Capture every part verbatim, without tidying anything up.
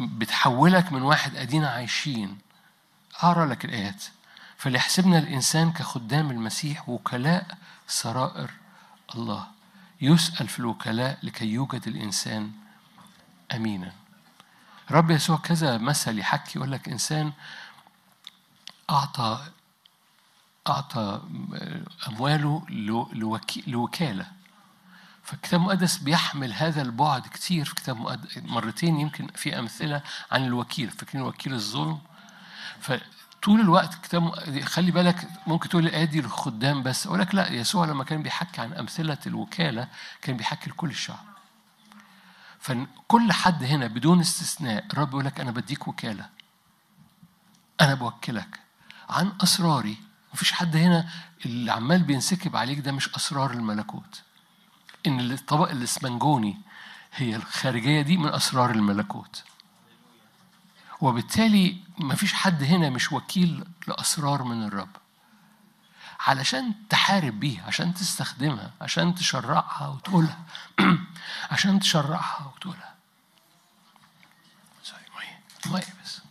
بتحولك من واحد أدينا عايشين. أقرأ لك الآيات. فليحسبنا الإنسان كخدام المسيح وكلاء سرائر الله، يسأل في الوكلاء لكي يوجد الإنسان أمينا. رب يسوع كذا مثل يحكي، يقول لك إنسان أعطى أعطى أمواله لوكالة. فالكتاب المقدس بيحمل هذا البعد كتير في كتاب مقدس، مرتين يمكن في أمثلة عن الوكيل. فاكرين وكيل الظلم؟ فطول الوقت كتاب، خلي بالك ممكن تقول الآية دي للخدام بس، أقول لك لا، يسوع لما كان بيحكي عن أمثلة الوكالة كان بيحكي لكل الشعب. فكل حد هنا بدون استثناء الرب يقول لك أنا بديك وكالة، أنا بوكلك عن أسراري. مفيش حد هنا اللي عمال بينسكب عليك ده مش أسرار الملكوت. إن الطبق الإسمنجوني هي الخارجية دي من أسرار الملكوت، وبالتالي مفيش حد هنا مش وكيل لأسرار من الرب، علشان تحارب بيها، عشان تستخدمها، عشان تشرعها وتقولها عشان تشرعها وتقولها. سوري مية مية بس.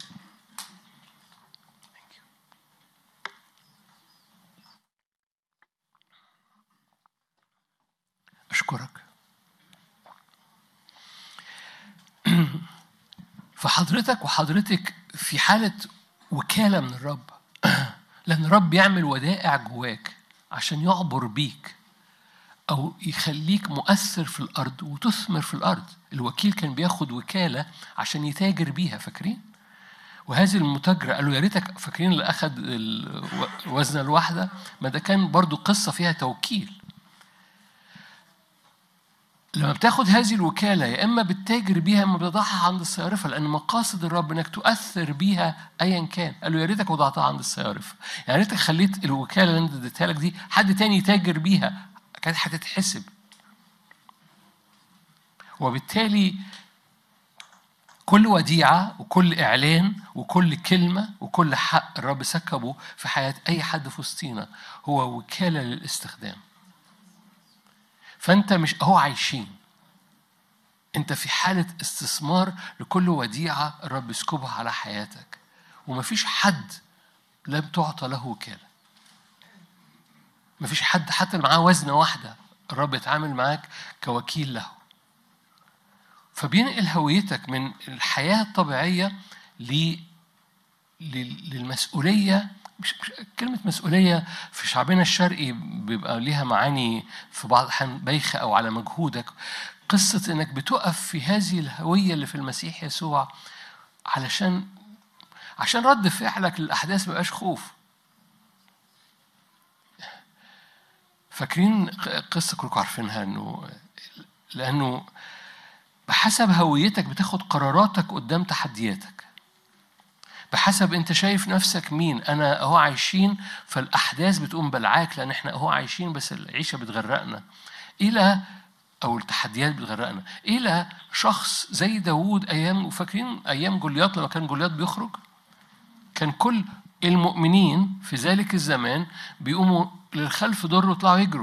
أشكرك. فحضرتك وحضرتك في حالة وكالة من الرب، لأن الرب يعمل ودائع جواك عشان يعبر بيك أو يخليك مؤثر في الأرض وتثمر في الأرض. الوكيل كان بياخد وكالة عشان يتاجر بيها، فاكرين؟ وهذه المتاجرة قالوا يا ريتك، فاكرين اللي أخذ الوزنة الواحدة؟ ما ده كان برضو قصة فيها توكيل. لما بتاخد هذه الوكالة يا إما بتتاجر بيها، ما بتضعها عند الصيارفة، لأن مقاصد الرب إنك تؤثر بيها أيا كان. قالوا يا ريتك وضعتها عند الصيارفة، يعني ريتك خليت الوكالة اللي أنت اديتها لك دي حد تاني يتاجر بيها، كانت هتتحسب. وبالتالي كل وديعة وكل إعلان وكل كلمة وكل حق الرب سكبه في حياة أي حد في وسطينا هو وكالة للاستخدام. فأنت مش هو عايشين، أنت في حالة استثمار لكل وديعة الرب يسكبها على حياتك، ومفيش حد لم تعطى له وكالة. مفيش حد حتى معاه وزنة واحدة الرب يتعامل معاك كوكيل له. فبينقل هويتك من الحياة الطبيعية للمسؤولية. مش كلمة مسؤولية في شعبنا الشرقي بيبقى ليها معاني في بعض الأحيان بايخة أو على مجهودك. قصة إنك بتقف في هذه الهوية اللي في المسيح يسوع علشان عشان رد فعلك للأحداث ما يبقاش خوف. فاكرين قصة كلكم عارفينها، إنه لأنه بحسب هويتك بتاخد قراراتك قدام تحدياتك، بحسب انت شايف نفسك مين. انا اهو عايشين، فالاحداث بتقوم بلعاك لان احنا اهو عايشين، بس العيشه بتغرقنا الى او التحديات بتغرقنا الى شخص زي داوود ايام. وفاكرين ايام جولياط لما كان جولياط بيخرج، كان كل المؤمنين في ذلك الزمان بيقوموا للخلف دور ويطلعوا يجروا.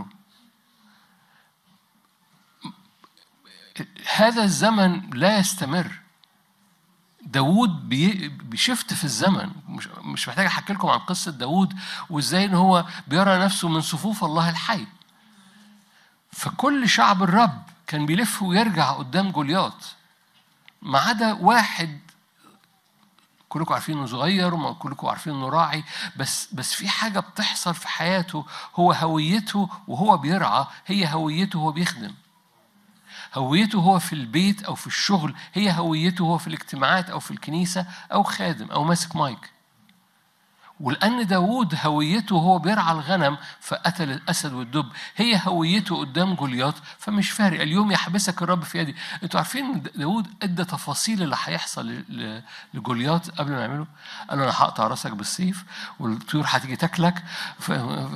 هذا الزمن لا يستمر. داود بيشفت في الزمن. مش مش محتاج احكي لكم عن قصه داود وازاي ان هو بيرى نفسه من صفوف الله الحي. فكل شعب الرب كان بيلف ويرجع قدام جولياط، ما عدا واحد كلكم عارفين انه صغير وما كلكم عارفين انه راعي، بس بس في حاجه بتحصل في حياته. هو هويته وهو بيرعى هي هويته وهو بيخدم. هويته هو في البيت أو في الشغل هي هويته هو في الاجتماعات أو في الكنيسة أو خادم أو ماسك مايك. ولأن داود هويته هو بيرعى الغنم فقتل الأسد والدب، هي هويته قدام جولياط. فمش فارق اليوم يحبسك الرب في يدي. انتوا عارفين داود ادى تفاصيل اللي هيحصل لجولياط قبل ما يعمله. قال له انا هقطع راسك بالسيف والطيور هتيجي تاكلك. ف...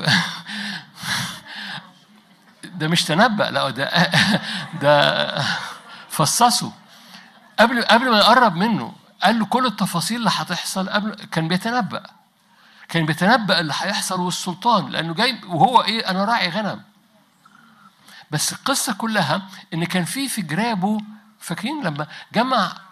ده مش تنبأ، لا ده ده فصصه قبل قبل ما يقرب منه. قال له كل التفاصيل اللي هتحصل قبل. كان بيتنبأ كان بيتنبأ اللي هيحصل والسلطان، لأنه جاي وهو إيه؟ أنا راعي غنم. بس القصة كلها إن كان في في جرابه، فاكرين لما جمع